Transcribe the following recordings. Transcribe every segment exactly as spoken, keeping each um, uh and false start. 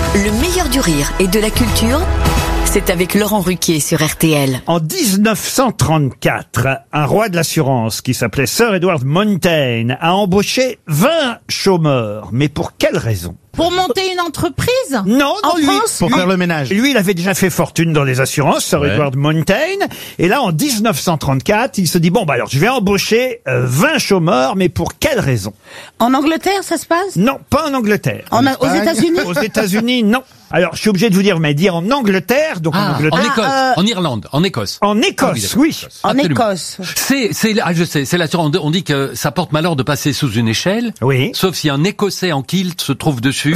Le meilleur du rire et de la culture, c'est avec Laurent Ruquier sur R T L. En dix-neuf cent trente-quatre, un roi de l'assurance qui s'appelait Sir Edward Montaigne a embauché vingt chômeurs. Mais pour quelle raison? Pour monter une entreprise? Non, en non, lui, France Pour lui- faire le ménage. Lui, il avait déjà fait fortune dans les assurances, Sir Ouais. Edward Montaigne. Et là, en dix-neuf cent trente-quatre, il se dit, bon, bah alors, je vais embaucher euh, vingt chômeurs, mais pour quelle raison? En Angleterre, ça se passe? Non, pas en Angleterre. En, aux États-Unis? Aux États-Unis, non. Alors, je suis obligé de vous dire, vous m'avez dit en Angleterre, donc en Ah, Angleterre. en Écosse, Ah, euh, en Irlande, en Écosse. En Ah Écosse, oui, oui. d'accord. En Absolument. Écosse. C'est, c'est, ah, je sais, c'est l'assurance. On dit que ça porte malheur de passer sous une échelle. Oui. Sauf si un Écossais en kilt se trouve dessus.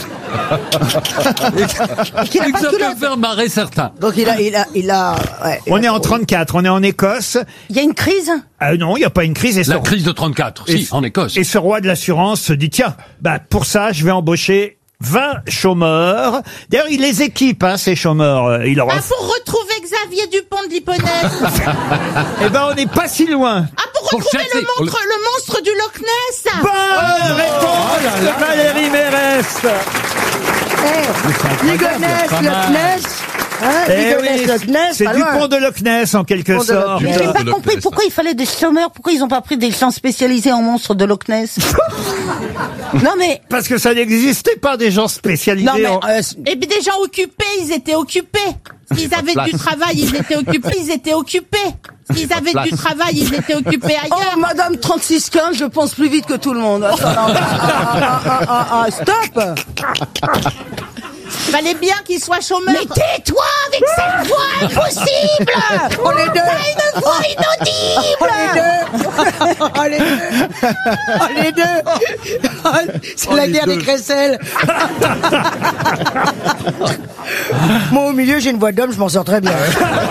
et Qu'il a que pas de ça peut culotte. faire marrer certains. Donc il a, il a, il a. Ouais, il On a- est en trente-quatre, on est en Écosse. Il y a une crise? Ah non, il n'y a pas une crise. Et ce, La crise de trente-quatre, et si, ce- en Écosse. et ce roi de l'assurance se dit, tiens, bah pour ça, je vais embaucher vingt chômeurs. D'ailleurs, il les équipe, hein, ces chômeurs. Euh, Il leur Ah, offre... pour retrouver Xavier Dupont de Ligonnès. Eh ben, on n'est pas si loin. Ah, pour Pour retrouver chasser, le, pour monstre, le monstre du Loch Ness. Bonne réponse de Valérie Mérès. Ligonnès, pas Loch mal. Ness. Hein, Eh Ligonnès, oui, Loch Ness, c'est pas du loin. pont de Loch Ness, en quelque Pont de Loch sorte. Ness. J'ai pas de Loch compris Ness, pourquoi il fallait des chômeurs, pourquoi ils ont pas pris des gens spécialisés en monstres de Loch Ness. Non mais, Parce que ça n'existait pas, des gens spécialisés Non mais en... euh, et puis des gens occupés, ils étaient occupés. S'ils avaient du travail, ils étaient occupés, ils étaient occupés. S'ils avaient du travail, ils étaient occupés ailleurs. oh Madame trente-six quinze, je pense plus vite que tout le monde. Attends, non, ah, ah, ah, ah, ah, stop. Fallait bien qu'ils soient chômeurs. Mais tais-toi avec cette voix impossible. On les deux. Une voix inaudible. On les deux. Oh les deux. Oh les deux. C'est la guerre des crécelles. Moi au milieu j'ai une voix d'homme, je m'en sors très bien.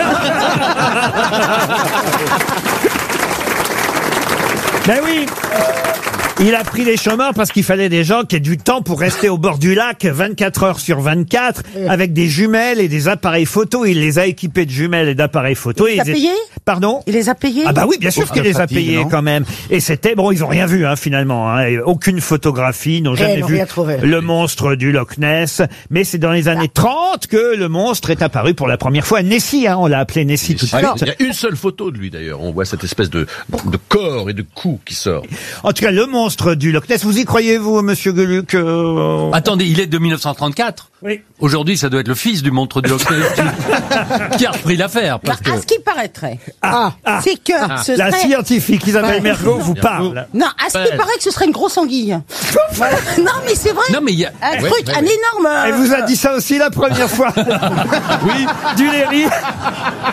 Ben oui. Il a pris les chômeurs parce qu'il fallait des gens qui aient du temps pour rester au bord du lac vingt-quatre heures sur vingt-quatre avec des jumelles et des appareils photo. Il les a équipés de jumelles et d'appareils photo. Il les a Ils- payés? Pardon? Il les a payés? Ah bah oui, bien sûr Pour qu'il les a fatigue, payés non quand même. Et c'était, bon, ils ont rien vu, hein, finalement. Hein, et aucune photographie, ils n'ont Rien, jamais ils n'ont vu rien trouvé. le monstre du Loch Ness. Mais c'est dans les années trente que le monstre est apparu pour la première fois. Nessie, hein, on l'a appelé Nessie tout de Ah, suite. il y a une seule photo de lui d'ailleurs. On voit cette espèce de, de corps et de cou qui sort. En tout cas, le monstre du Loch Ness, vous y croyez, vous, monsieur Gueluc euh, Attendez, il est de mille neuf cent trente-quatre. Oui. Aujourd'hui, ça doit être le fils du monstre du Loch Ness qui- qui a repris l'affaire. Bah, Parce que... à ce qui paraîtrait, Ah, ah, c'est que ce la serait... scientifique Isabelle Mergo vous parle. Non, à ce qui Ouais. paraît que ce serait une grosse anguille. Voilà. Non, mais c'est vrai. Non, mais il y a... Un Ouais, truc, ouais, un ouais. énorme... Elle vous a dit ça aussi la première fois. Oui, du Léry.